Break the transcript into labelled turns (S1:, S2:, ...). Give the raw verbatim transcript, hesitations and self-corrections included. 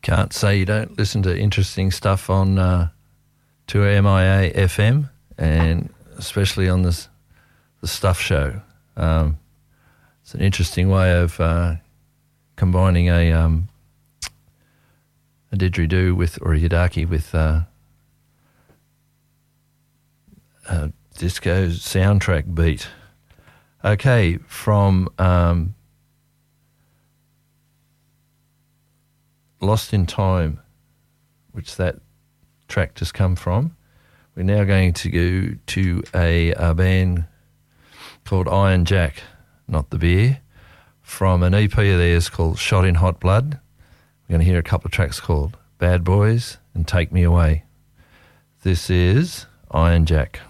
S1: Can't say you don't listen to interesting stuff on uh, two M I A F M, and especially on this the Stuff Show. Um, it's an interesting way of uh, combining a um, a didgeridoo with or a yidaki with uh, a disco soundtrack beat. Okay, from um, Lost in Time, which that track just come from, we're now going to go to a, a band called Iron Jack, not the beer, from an E P of theirs called Shot in Hot Blood. We're going to hear a couple of tracks called Bad Boys and Take Me Away. This is Iron Jack.